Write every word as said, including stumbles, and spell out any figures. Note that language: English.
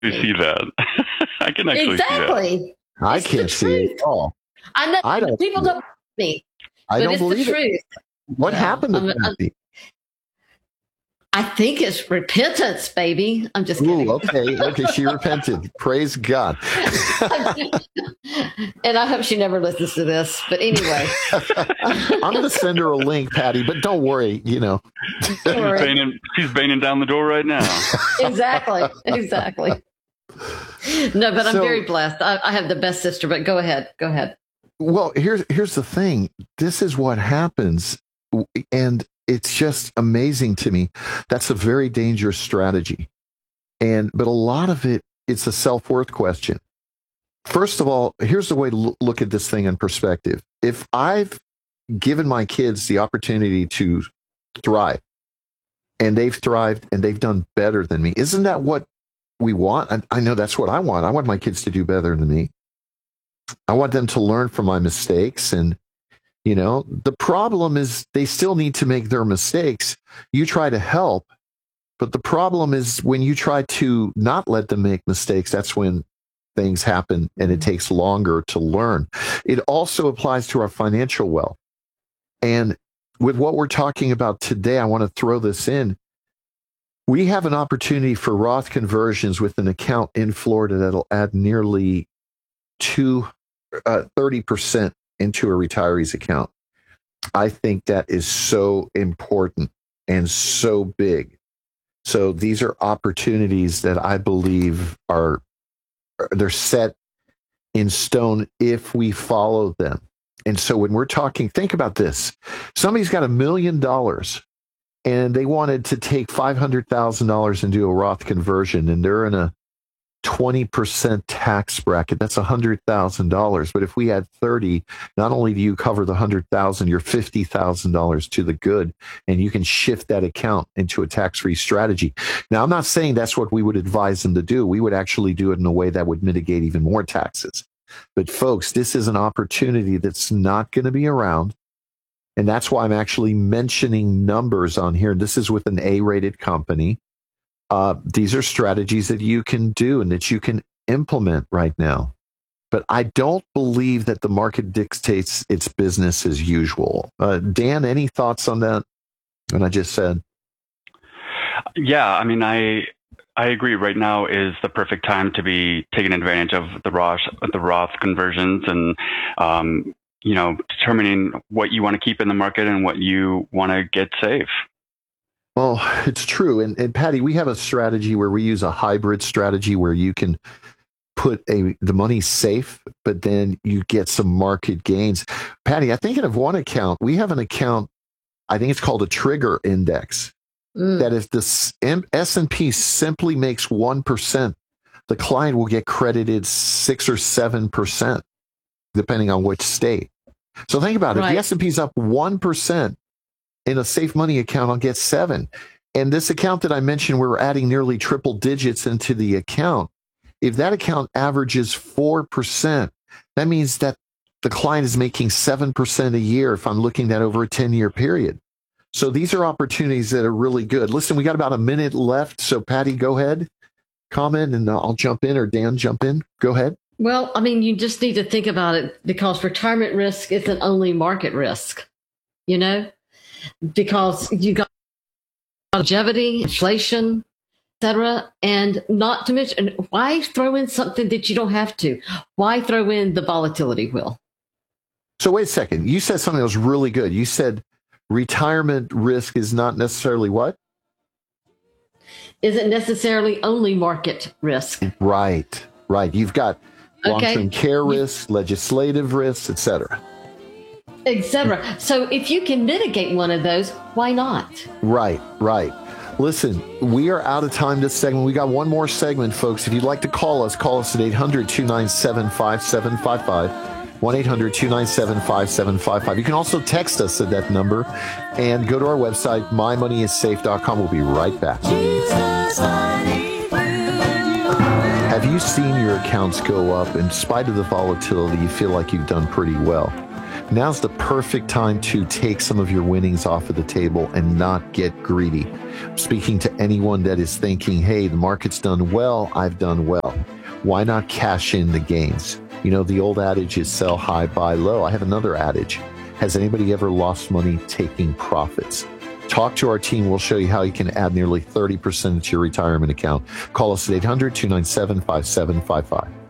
see that. I can actually exactly. see that. I it's can't see it at all. I know I don't people don't believe me. I but don't it's believe the truth. it. What yeah. happened to I'm, Kathy? I think it's repentance, baby. I'm just kidding. Ooh, okay, okay. She repented. Praise God. And I hope she never listens to this. But anyway, I'm going to send her a link, Patty. But don't worry. You know, she's banging, she's banging down the door right now. exactly, exactly. No, but I'm so, very blessed. I, I have the best sister. But go ahead, go ahead. Well, here's here's the thing. This is what happens, and it's just amazing to me. That's a very dangerous strategy. And, but a lot of it, it's a self-worth question. First of all, here's the way to look at this thing in perspective. If I've given my kids the opportunity to thrive and they've thrived and they've done better than me, isn't that what we want? I, I know that's what I want. I want my kids to do better than me. I want them to learn from my mistakes. And you know, the problem is they still need to make their mistakes. You try to help, but the problem is when you try to not let them make mistakes, that's when things happen and it takes longer to learn. It also applies to our financial wealth. And with what we're talking about today, I want to throw this in. We have an opportunity for Roth conversions with an account in Florida that'll add nearly two, uh, thirty percent into a retiree's account. I think that is so important and so big. So these are opportunities that I believe are, they're set in stone if we follow them. And so when we're talking, think about this. Somebody's got a million dollars and they wanted to take five hundred thousand dollars and do a Roth conversion, and they're in a twenty percent tax bracket. That's one hundred thousand dollars. But if we had thirty, not only do you cover the one hundred thousand dollars, you're fifty thousand dollars to the good, and you can shift that account into a tax-free strategy. Now, I'm not saying that's what we would advise them to do. We would actually do it in a way that would mitigate even more taxes. But folks, this is an opportunity that's not going to be around. And that's why I'm actually mentioning numbers on here. This is with an A-rated company. Uh, these are strategies that you can do and that you can implement right now. But I don't believe that the market dictates its business as usual. Uh, Dan, any thoughts on that? What I just said? Yeah, I mean, I I agree. Right now is the perfect time to be taking advantage of the Roth the Roth conversions and um, you know, determining what you want to keep in the market and what you want to get safe. Well, it's true. And, and Patty, we have a strategy where we use a hybrid strategy where you can put a the money safe, but then you get some market gains. Patty, I think of one account, we have an account, I think it's called a trigger index, mm. that if the S and P simply makes one percent, the client will get credited six or seven percent, depending on which state. So think about it. Right. If the S and P is up one percent, in a safe money account, I'll get seven. And this account that I mentioned, we're adding nearly triple digits into the account. If that account averages four percent, that means that the client is making seven percent a year if I'm looking at over a ten-year period. So these are opportunities that are really good. Listen, we got about a minute left. So Patty, go ahead, comment, and I'll jump in, or Dan, jump in. Go ahead. Well, I mean, you just need to think about it, because retirement risk isn't only market risk, you know? Because you got longevity, inflation, et cetera. And not to mention, why throw in something that you don't have to? Why throw in the volatility wheel? So wait a second. You said something that was really good. You said retirement risk is not necessarily what? Isn't necessarily only market risk. Right, right. You've got long-term okay. care risks, legislative risks, et cetera. Etc. So if you can mitigate one of those, why not? Right, right. Listen, we are out of time this segment. We got one more segment, folks. If you'd like to call us, call us at eight hundred, two nine seven, five seven five five, one eight hundred, two nine seven, five seven five five. You can also text us at that number and go to our website, my money is safe dot com. We'll be right back. Have you seen your accounts go up? In spite of the volatility, you feel like you've done pretty well. now's the perfect time to take some of your winnings off of the table and not get greedy. Speaking to anyone that is thinking, hey, the market's done well, I've done well. Why not cash in the gains? You know, the old adage is sell high, buy low. I have another adage. Has anybody ever lost money taking profits? Talk to our team. We'll show you how you can add nearly thirty percent to your retirement account. Call us at eight hundred, two nine seven, five seven five five.